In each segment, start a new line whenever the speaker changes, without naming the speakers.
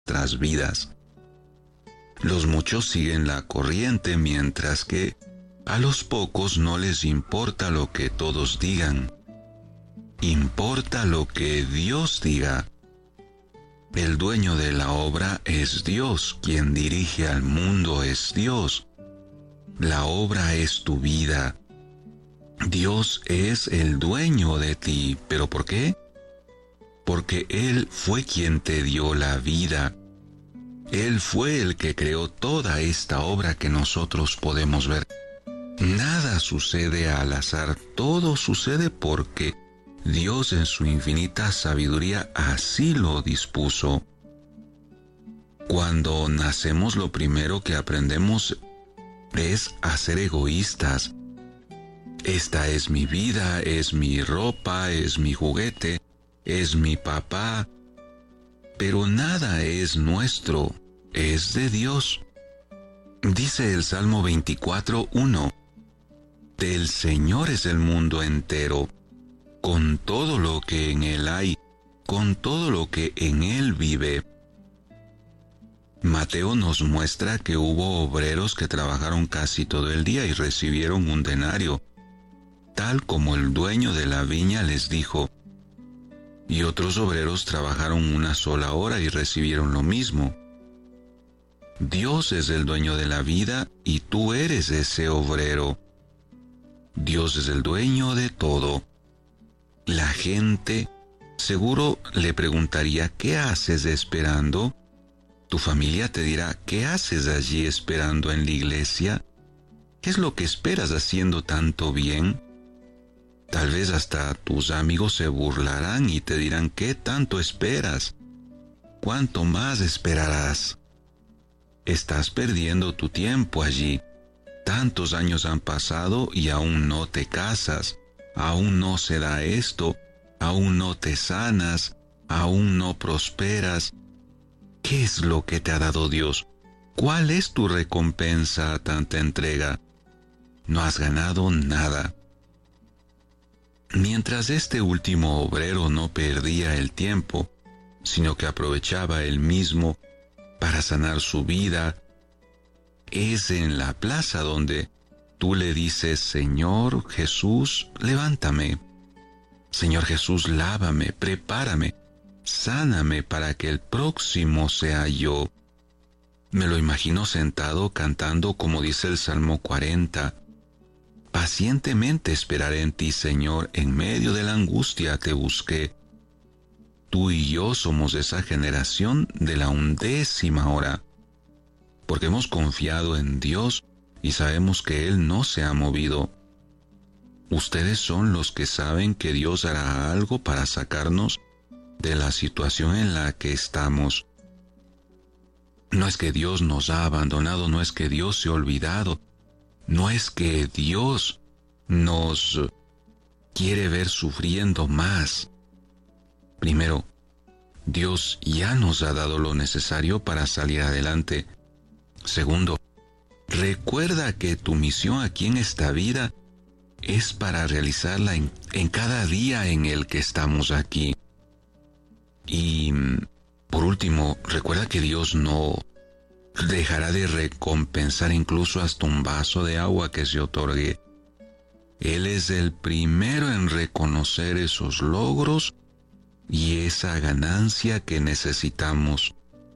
nuestras vidas. Los muchos siguen la corriente, mientras que a los pocos no les importa lo que todos digan. Importa lo que Dios diga. El dueño de la obra es Dios, quien dirige al mundo es Dios. La obra es tu vida. Dios es el dueño de ti. ¿Pero por qué? Porque Él fue quien te dio la vida. Él fue el que creó toda esta obra que nosotros podemos ver. Nada sucede al azar, todo sucede porque Dios en su infinita sabiduría así lo dispuso. Cuando nacemos, lo primero que aprendemos es a ser egoístas. Esta es mi vida, es mi ropa, es mi juguete, es mi papá. Pero nada es nuestro, es de Dios. Dice el Salmo 24:1, del Señor es el mundo entero, con todo lo que en él hay, con todo lo que en él vive. Mateo nos muestra que hubo obreros que trabajaron casi todo el día y recibieron un denario, tal como el dueño de la viña les dijo. Y otros obreros trabajaron una sola hora y recibieron lo mismo. Dios es el dueño de la vida y tú eres ese obrero. Dios es el dueño de todo. La gente seguro le preguntaría, ¿qué haces esperando? Tu familia te dirá, ¿qué haces allí esperando en la iglesia? ¿Qué es lo que esperas haciendo tanto bien? Tal vez hasta tus amigos se burlarán y te dirán, ¿qué tanto esperas? ¿Cuánto más esperarás? Estás perdiendo tu tiempo allí. Tantos años han pasado y aún no te casas, aún no se da esto, aún no te sanas, aún no prosperas. ¿Qué es lo que te ha dado Dios? ¿Cuál es tu recompensa a tanta entrega? No has ganado nada. Mientras este último obrero no perdía el tiempo, sino que aprovechaba él mismo para sanar su vida, es en la plaza donde tú le dices, Señor Jesús, levántame. Señor Jesús, lávame, prepárame, sáname para que el próximo sea yo. Me lo imagino sentado cantando como dice el Salmo 40. Pacientemente esperaré en ti, Señor, en medio de la angustia te busqué. Tú y yo somos esa generación de la 11ª hora, porque hemos confiado en Dios y sabemos que Él no se ha movido. Ustedes son los que saben que Dios hará algo para sacarnos de la situación en la que estamos. No es que Dios nos ha abandonado, no es que Dios se ha olvidado, no es que Dios nos quiere ver sufriendo más. Primero, Dios ya nos ha dado lo necesario para salir adelante. Segundo, recuerda que tu misión aquí en esta vida es para realizarla en cada día en el que estamos aquí. Y por último, recuerda que Dios no dejará de recompensar incluso hasta un vaso de agua que se otorgue. Él es el primero en reconocer esos logros y esa ganancia que necesitamos.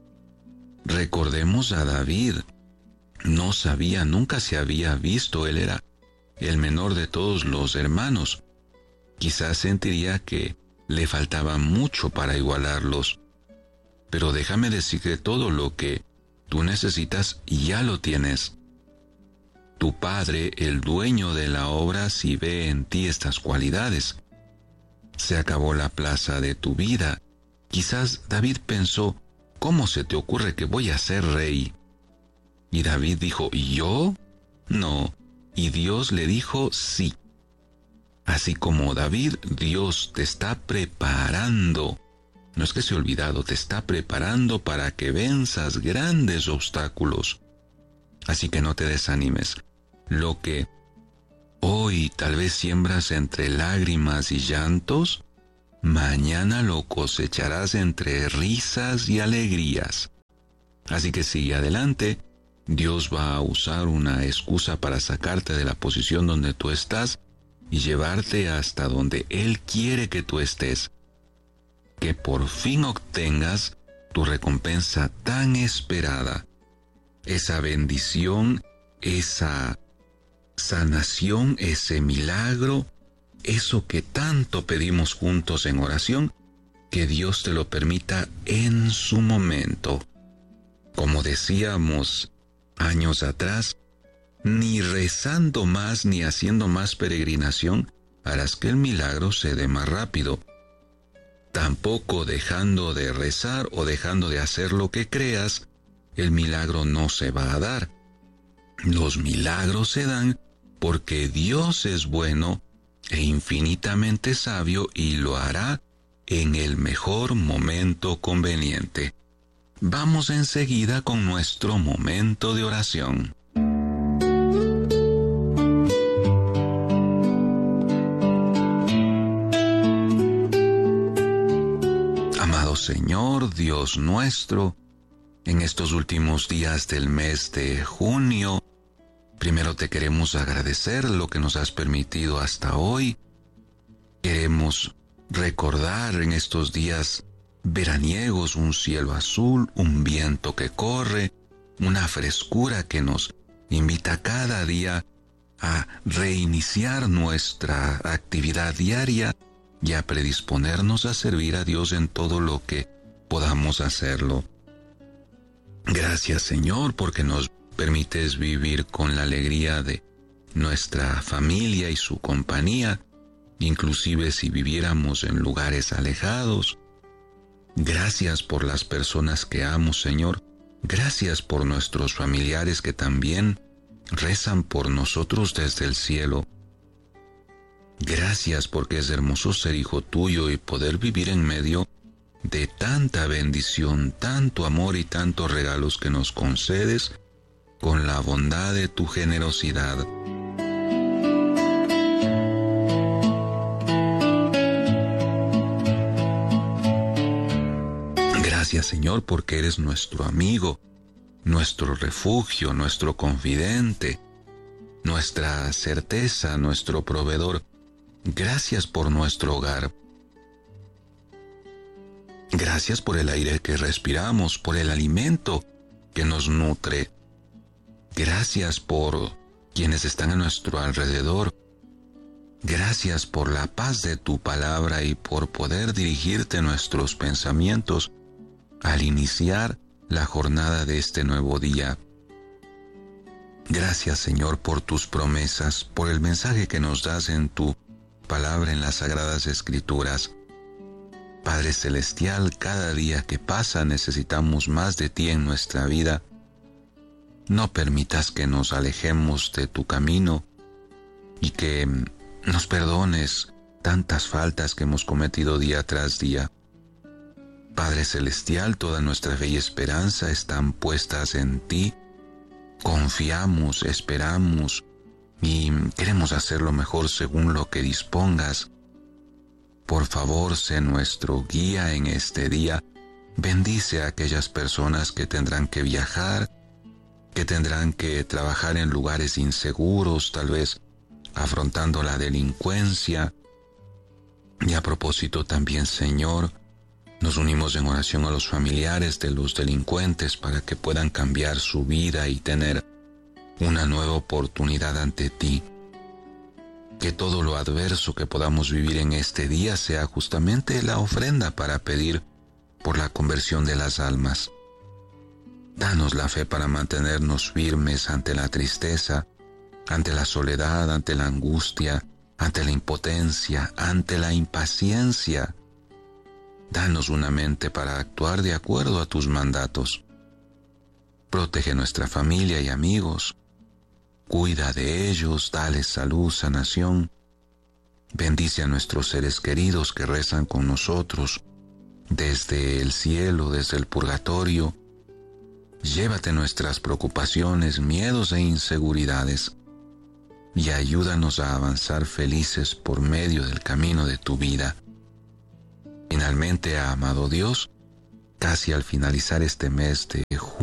Recordemos a David. No sabía, nunca se había visto, él era el menor de todos los hermanos. Quizás sentiría que le faltaba mucho para igualarlos. Pero déjame decirte, todo lo que tú necesitas ya lo tienes. Tu Padre, el dueño de la obra, si ve en ti estas cualidades. Se acabó la plaza de tu vida. Quizás David pensó, ¿cómo se te ocurre que voy a ser rey? Y David dijo, ¿yo? No. Y Dios le dijo, sí. Así como David, Dios te está preparando. No es que se ha olvidado, te está preparando para que venzas grandes obstáculos. Así que no te desanimes. Lo que hoy tal vez siembras entre lágrimas y llantos, mañana lo cosecharás entre risas y alegrías. Así que sigue adelante. Dios va a usar una excusa para sacarte de la posición donde tú estás y llevarte hasta donde Él quiere que tú estés. Que por fin obtengas tu recompensa tan esperada. Esa bendición, esa sanación, ese milagro, eso que tanto pedimos juntos en oración, que Dios te lo permita en su momento. Como decíamos años atrás, ni rezando más ni haciendo más peregrinación harás que el milagro se dé más rápido. Tampoco dejando de rezar o dejando de hacer lo que creas, el milagro no se va a dar. Los milagros se dan porque Dios es bueno e infinitamente sabio y lo hará en el mejor momento conveniente. Vamos enseguida con nuestro momento de oración. Amado Señor, Dios nuestro, en estos últimos días del mes de junio, primero te queremos agradecer lo que nos has permitido hasta hoy. Queremos recordar en estos días veraniegos un cielo azul, un viento que corre, una frescura que nos invita cada día a reiniciar nuestra actividad diaria y a predisponernos a servir a Dios en todo lo que podamos hacerlo. Gracias, Señor, porque nos permites vivir con la alegría de nuestra familia y su compañía, inclusive si viviéramos en lugares alejados. Gracias por las personas que amo, Señor. Gracias por nuestros familiares que también rezan por nosotros desde el cielo. Gracias porque es hermoso ser hijo tuyo y poder vivir en medio de tanta bendición, tanto amor y tantos regalos que nos concedes con la bondad de tu generosidad. Gracias, Señor, porque eres nuestro amigo, nuestro refugio, nuestro confidente, nuestra certeza, nuestro proveedor. Gracias por nuestro hogar. Gracias por el aire que respiramos, por el alimento que nos nutre. Gracias por quienes están a nuestro alrededor. Gracias por la paz de tu palabra y por poder dirigirte nuestros pensamientos al iniciar la jornada de este nuevo día. Gracias, Señor, por tus promesas, por el mensaje que nos das en tu palabra en las Sagradas Escrituras. Padre Celestial, cada día que pasa necesitamos más de ti en nuestra vida. No permitas que nos alejemos de tu camino y que nos perdones tantas faltas que hemos cometido día tras día. Padre Celestial, toda nuestra fe y esperanza están puestas en ti. Confiamos, esperamos y queremos hacerlo mejor según lo que dispongas. Por favor, sé nuestro guía en este día. Bendice a aquellas personas que tendrán que viajar, que tendrán que trabajar en lugares inseguros, tal vez afrontando la delincuencia. Y a propósito también, Señor, nos unimos en oración a los familiares de los delincuentes para que puedan cambiar su vida y tener una nueva oportunidad ante ti. Que todo lo adverso que podamos vivir en este día sea justamente la ofrenda para pedir por la conversión de las almas. Danos la fe para mantenernos firmes ante la tristeza, ante la soledad, ante la angustia, ante la impotencia, ante la impaciencia. Danos una mente para actuar de acuerdo a tus mandatos. Protege nuestra familia y amigos. Cuida de ellos, dales salud, sanación. Bendice a nuestros seres queridos que rezan con nosotros desde el cielo, desde el purgatorio. Llévate nuestras preocupaciones, miedos e inseguridades y ayúdanos a avanzar felices por medio del camino de tu vida. Finalmente, amado Dios, casi al finalizar este mes de junio,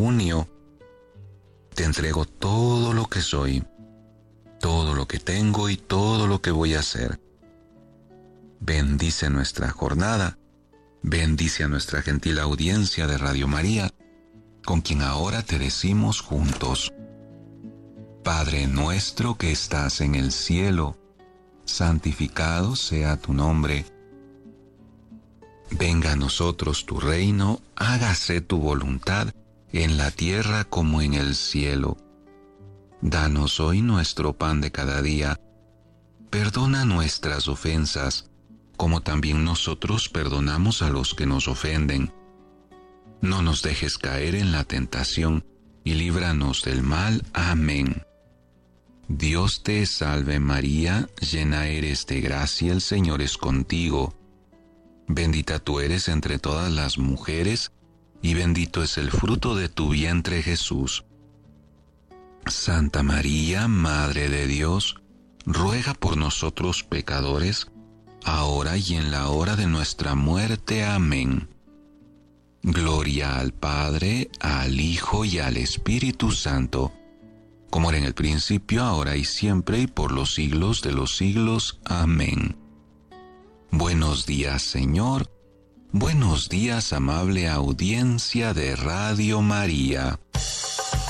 junio, te entrego todo lo que soy, todo lo que tengo y todo lo que voy a hacer. Bendice nuestra jornada, bendice a nuestra gentil audiencia de Radio María, con quien ahora te decimos juntos: Padre nuestro que estás en el cielo, santificado sea tu nombre. Venga a nosotros tu reino, hágase tu voluntad en la tierra como en el cielo. Danos hoy nuestro pan de cada día. Perdona nuestras ofensas, como también nosotros perdonamos a los que nos ofenden. No nos dejes caer en la tentación, y líbranos del mal. Amén. Dios te salve María, llena eres de gracia, el Señor es contigo. Bendita tú eres entre todas las mujeres, y bendito es el fruto de tu vientre Jesús. Santa María, Madre de Dios, ruega por nosotros pecadores, ahora y en la hora de nuestra muerte. Amén. Gloria al Padre, al Hijo y al Espíritu Santo, como era en el principio, ahora y siempre, y por los siglos de los siglos. Amén. Buenos días, Señor. Buenos días, amable audiencia de Radio María.